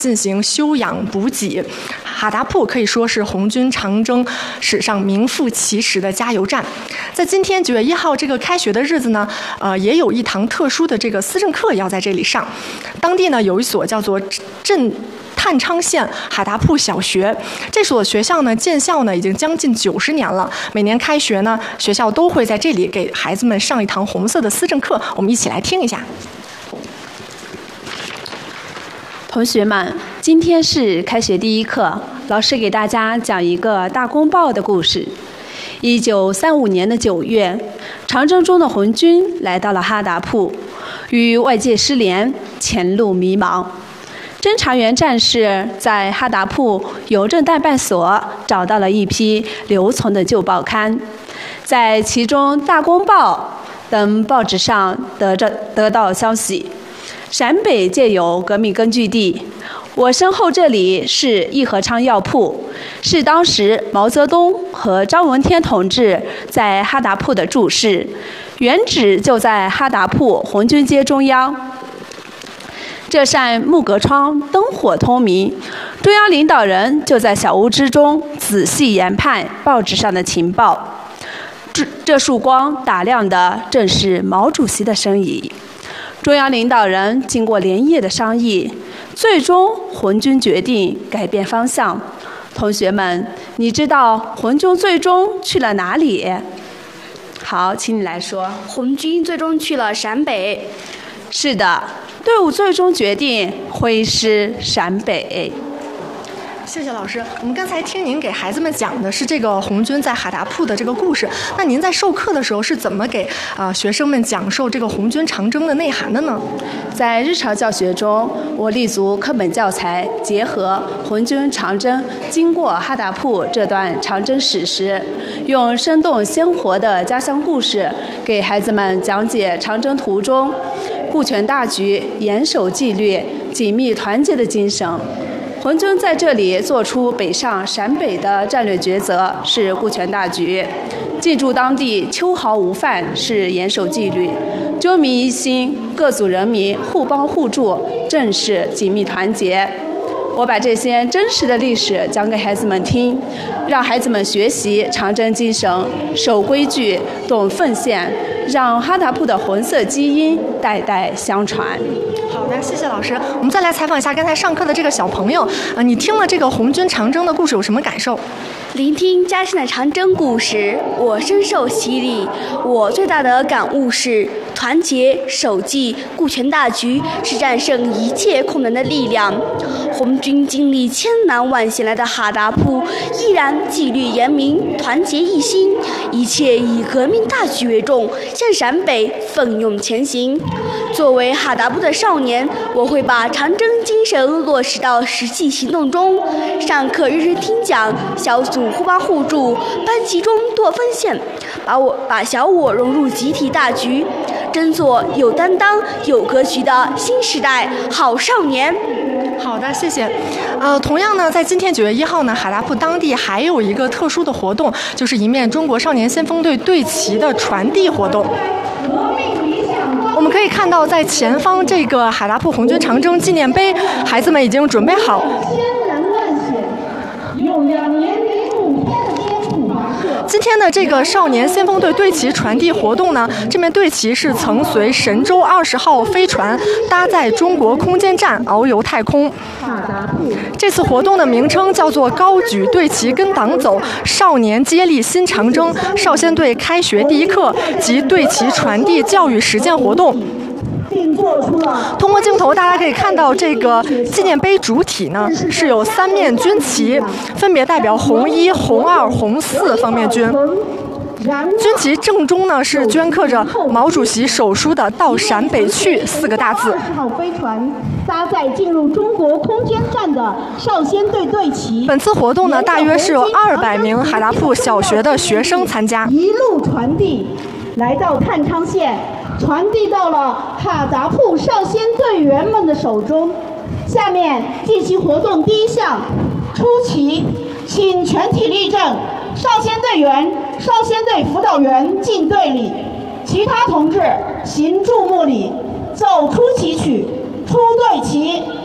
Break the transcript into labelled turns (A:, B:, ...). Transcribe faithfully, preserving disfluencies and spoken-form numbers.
A: 进行休养补给。哈达铺可以说是红军长征史上名副其实的加油站。在今天九月一号这个开学的日子呢，呃，也有一堂特殊的这个思政课要在这里上。当地呢有一所叫做镇探昌县哈达铺小学，这所学校呢建校呢已经将近九十年了。每年开学呢，学校都会在这里给孩子们上一堂红色的思政课。我们一起来听一下。
B: 同学们，今天是开学第一课，老师给大家讲一个大公报的故事。一九三五年的九月，长征中的红军来到了哈达铺，与外界失联，前路迷茫。侦查员战士在哈达铺邮政代办所找到了一批留存的旧报刊，在其中《大公报》等报纸上得着得到消息。陕北建有革命根据地，我身后这里是义和昌药铺，是当时毛泽东和张闻天同志在哈达铺的住室，原址就在哈达铺红军街中央。这扇木格窗灯火通明，中央领导人就在小屋之中仔细研判报纸上的情报。这这束光打亮的正是毛主席的身影。中央领导人经过连夜的商议，最终红军决定改变方向。同学们，你知道红军最终去了哪里？好，请你来说。
C: 红军最终去了陕北。
B: 是的，队伍最终决定挥师陕北。
A: 谢谢老师。我们刚才听您给孩子们讲的是这个红军在哈达铺的这个故事，那您在授课的时候是怎么给啊、呃、学生们讲授这个红军长征的内涵的呢？
B: 在日常教学中，我立足课本教材，结合红军长征经过哈达铺这段长征史实，用生动鲜活的家乡故事给孩子们讲解长征途中顾全大局、严守纪律、紧密团结的精神。红军在这里做出北上陕北的战略抉择，是顾全大局；进驻当地秋毫无犯，是严守纪律；军民一心，各族人民互帮互助，正是紧密团结。我把这些真实的历史讲给孩子们听，让孩子们学习长征精神，守规矩，懂奉献，让哈达铺的红色基因代代相传。
A: 好的，谢谢老师。我们再来采访一下刚才上课的这个小朋友，呃，你听了这个红军长征的故事有什么感受？
C: 聆听家乡的长征故事，我深受洗礼。我最大的感悟是，团结、守纪、顾全大局是战胜一切困难的力量。红军经历千难万险来到哈达铺，依然纪律严明，团结一心，一切以革命大局为重，向陕北奋勇前行。作为哈达铺的少年，我会把长征精神落实到实际行动中。上课认真听讲，小组互帮互助，班级中多分线，把我把小我融入集体大局，争做有担当、有格局的新时代好少年。
A: 好的，谢谢。呃，同样呢，在今天九月一号呢，哈达铺当地还有一个特殊的活动，就是一面中国少年先锋队队旗的传递活动。我们可以看到，在前方这个哈达铺红军长征纪念碑，孩子们已经准备好。今天的这个少年先锋队队旗传递活动呢，这面队旗是曾随神舟二十号飞船搭载中国空间站遨游太空。这次活动的名称叫做高举队旗跟党走，少年接力新长征少先队开学第一课及队旗传递教育实践活动。通过镜头，大家可以看到这个纪念碑主体呢是有三面军旗，分别代表红一、红二、红四方面军。军旗正中呢是镌刻着毛主席手书的"到陕北去"四个大字。
D: 号飞船搭载进入中国空间站的少先队队旗。
A: 本次活动呢，大约是有二百名哈达铺小学的学生参加。
D: 一路传递，来到探昌县，传递到了哈达铺少先队员们的手中。下面进行活动第一项，出旗，请全体立正。少先队员、少先队辅导员进队礼，其他同志行注目礼，奏出旗曲，出队旗。